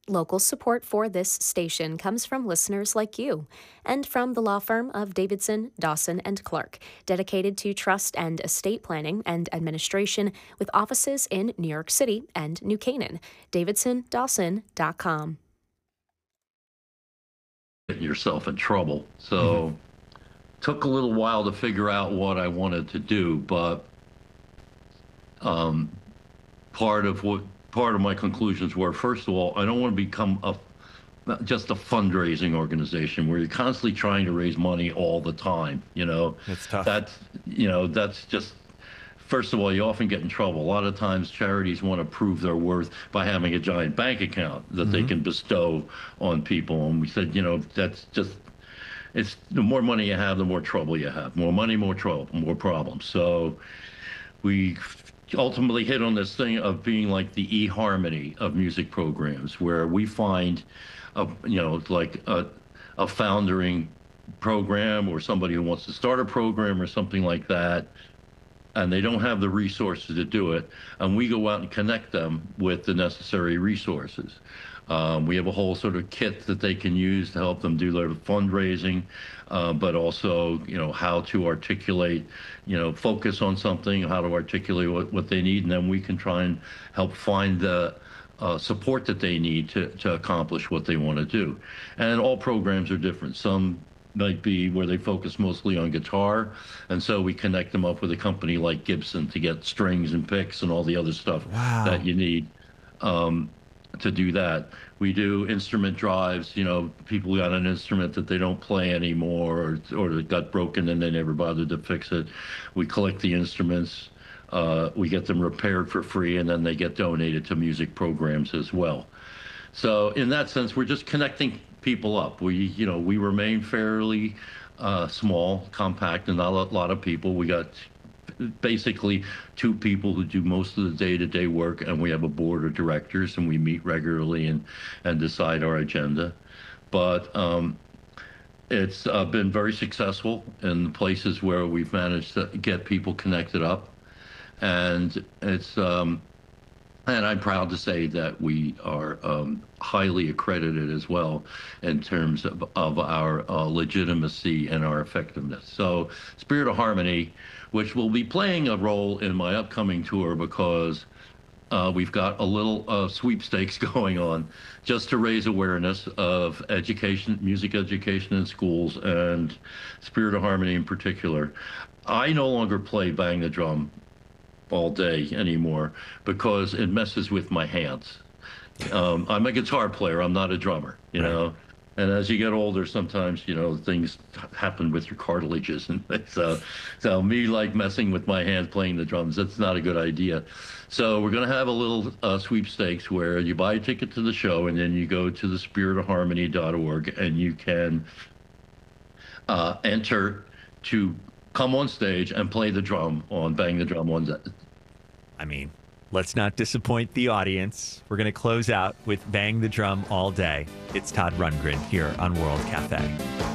Local support for this station comes from listeners like you and from the law firm of Davidson, Dawson, and Clark, dedicated to trust and estate planning and administration with offices in New York City and New Canaan. DavidsonDawson.com. Get yourself in trouble. So took a little while to figure out what I wanted to do, but part of my conclusions were, first of all, I don't want to become just a fundraising organization where you're constantly trying to raise money all the time. It's tough. That's just, first of all, you often get in trouble. A lot of times charities want to prove their worth by having a giant bank account that they can bestow on people. And we said, that's just, it's the more money you have, the more trouble you have. More money, more trouble, more problems. So we ultimately hit on this thing of being like the eHarmony of music programs, where we find, like a foundering program or somebody who wants to start a program or something like that, and they don't have the resources to do it, and we go out and connect them with the necessary resources. We have a whole sort of kit that they can use to help them do their fundraising, but also, how to articulate, focus on something, how to articulate what they need, and then we can try and help find the support that they need to accomplish what they want to do. And all programs are different. Some might be where they focus mostly on guitar, and so we connect them up with a company like Gibson to get strings and picks and all the other stuff that you need to do that. We do instrument drives. People got an instrument that they don't play anymore, or it got broken and they never bothered to fix it. We collect the instruments, we get them repaired for free, and then they get donated to music programs as well. So in that sense, we're just connecting people up. We remain fairly small, compact, and not a lot of people. We got basically 2 people who do most of the day-to-day work, and we have a board of directors, and we meet regularly and decide our agenda. But it's been very successful in the places where we've managed to get people connected up, and it's and I'm proud to say that we are highly accredited as well in terms of our legitimacy and our effectiveness. So Spirit of Harmony, which will be playing a role in my upcoming tour, because we've got a little sweepstakes going on just to raise awareness of education, music education in schools, and Spirit of Harmony in particular. I no longer play Bang the Drum all day anymore because it messes with my hands. I'm a guitar player. I'm not a drummer, know. And as you get older, sometimes, things happen with your cartilages and things. So me messing with my hands playing the drums, that's not a good idea. So we're going to have a little sweepstakes where you buy a ticket to the show, and then you go to the spiritofharmony.org, and you can enter to come on stage and play the drum on Bang the Drum on that. I mean, let's not disappoint the audience. We're going to close out with Bang the Drum All Day. It's Todd Rundgren here on World Cafe.